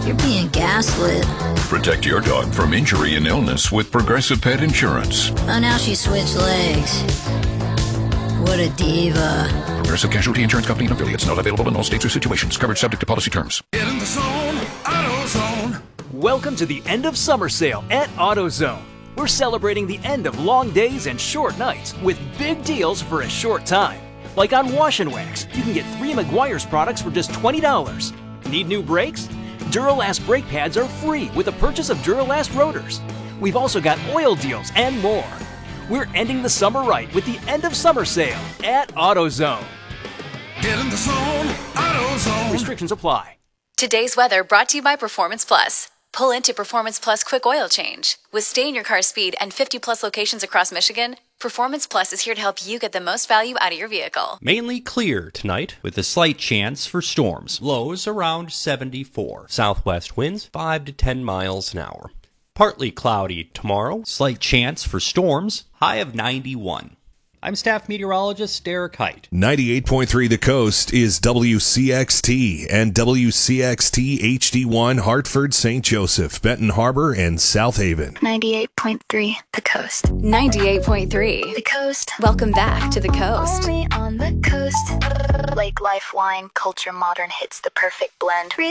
You're being gaslit. Protect your dog from injury and illness with Progressive Pet Insurance. Oh, now she switched legs. What a diva. Progressive Casualty Insurance Company and affiliates. Not available in all states or situations. Coverage subject to policy terms. Get in the zone, AutoZone. Welcome to the end of summer sale at AutoZone. We're celebrating the end of long days and short nights with big deals for a short time. Like on Wash and Wax, you can get 3 Meguiar's products for just $20. Need new brakes? Duralast brake pads are free with the purchase of Duralast rotors. We've also got oil deals and more. We're ending the summer right with the end of summer sale at AutoZone. Get in the zone, AutoZone. Restrictions apply. Today's weather brought to you by Performance Plus. Pull into Performance Plus Quick Oil Change. With stay-in-your-car speed and 50-plus locations across Michigan, Performance Plus is here to help you get the most value out of your vehicle. Mainly clear tonight with a slight chance for storms. Lows around 74. Southwest winds 5 to 10 miles an hour. Partly cloudy tomorrow. Slight chance for storms. High of 91. I'm staff meteorologist Derek Height. 98.3 The Coast is WCXT and WCXT HD1 Hartford, St. Joseph, Benton Harbor, and South Haven. 98.3 The Coast. 98.3 The Coast. Welcome back to the Coast. Only on the coast. Like life, wine, culture, modern hits the perfect blend.